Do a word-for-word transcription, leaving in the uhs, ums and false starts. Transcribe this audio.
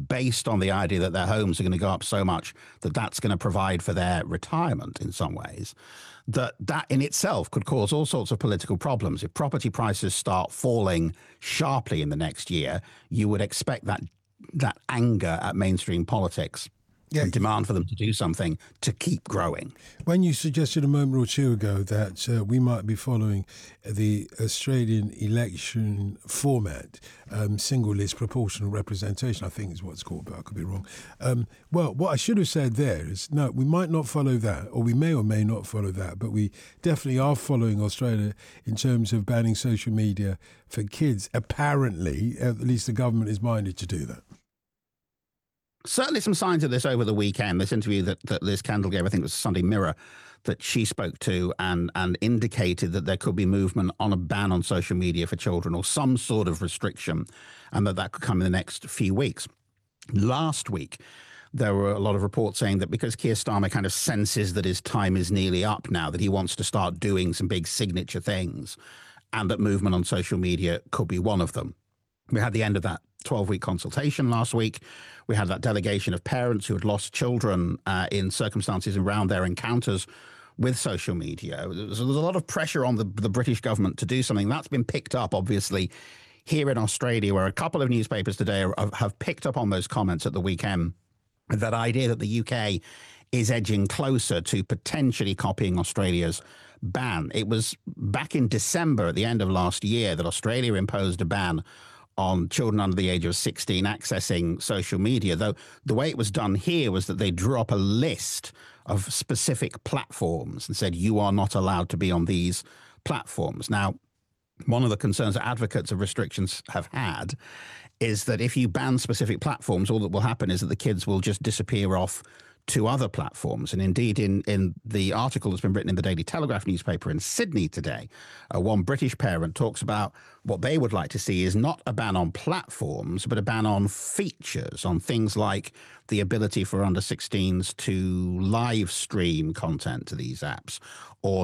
based on the idea that their homes are going to go up so much that that's going to provide for their retirement in some ways, that that in itself could cause all sorts of political problems. If property prices start falling sharply in the next year, you would expect that that anger at mainstream politics Yeah, and demand for them to do something to keep growing. When you suggested a moment or two ago that uh, we might be following the Australian election format, um, single list proportional representation, I think is what it's called, but I could be wrong. Um, well, what I should have said there is, no, we might not follow that, or we may or may not follow that, but we definitely are following Australia in terms of banning social media for kids. Apparently, at least the government is minded to do that. Certainly some signs of this over the weekend. This interview that, that Liz Kendall gave, I think it was Sunday Mirror, that she spoke to and, and indicated that there could be movement on a ban on social media for children or some sort of restriction, and that that could come in the next few weeks. Last week, there were a lot of reports saying that because Keir Starmer kind of senses that his time is nearly up now, that he wants to start doing some big signature things, and that movement on social media could be one of them. We had the end of that twelve-week consultation last week. We had that delegation of parents who had lost children uh, in circumstances around their encounters with social media. So there's a lot of pressure on the, the British government to do something. That's been picked up, obviously, here in Australia, where a couple of newspapers today are, have picked up on those comments at the weekend, that idea that the U K is edging closer to potentially copying Australia's ban. It was back in December at the end of last year that Australia imposed a ban on children under the age of sixteen accessing social media, though the way it was done here was that they drew up a list of specific platforms and said, you are not allowed to be on these platforms. Now, one of the concerns that advocates of restrictions have had is that if you ban specific platforms, all that will happen is that the kids will just disappear off to other platforms. And indeed, in, in the article that's been written in the Daily Telegraph newspaper in Sydney today, uh, one British parent talks about what they would like to see is not a ban on platforms, but a ban on features, on things like the ability for under sixteens to live stream content to these apps, or